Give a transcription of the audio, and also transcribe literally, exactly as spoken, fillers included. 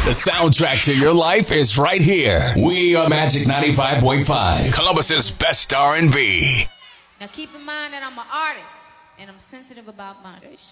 The soundtrack to your life is right here. We are Magic ninety-five point five, Columbus's best R and B. Now keep in mind that I'm an artist and I'm sensitive about my